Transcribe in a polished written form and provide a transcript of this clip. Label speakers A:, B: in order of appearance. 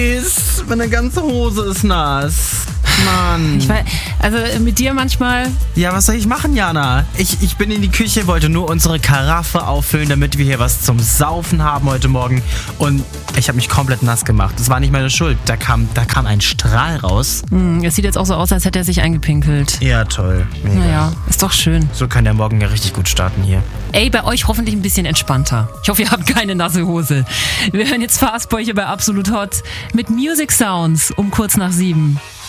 A: Meine ganze Hose ist nass. Mann.
B: Ich weiß, also mit dir manchmal...
A: Ja, was soll ich machen, Jana? Ich bin in die Küche, wollte nur unsere Karaffe auffüllen, damit wir hier was zum Saufen haben heute Morgen. Und ich habe mich komplett nass gemacht. Das war nicht meine Schuld. Da kam ein Strahl raus.
B: Es sieht jetzt auch so aus, als hätte er sich eingepinkelt.
A: Ja, toll. Mega.
B: Naja, ist doch schön.
A: So kann der Morgen ja richtig gut starten hier.
B: Ey, bei euch hoffentlich ein bisschen entspannter. Ich hoffe, ihr habt keine nasse Hose. Wir hören jetzt Fastboy hier bei Absolut Hot mit Music Sounds um kurz nach 7.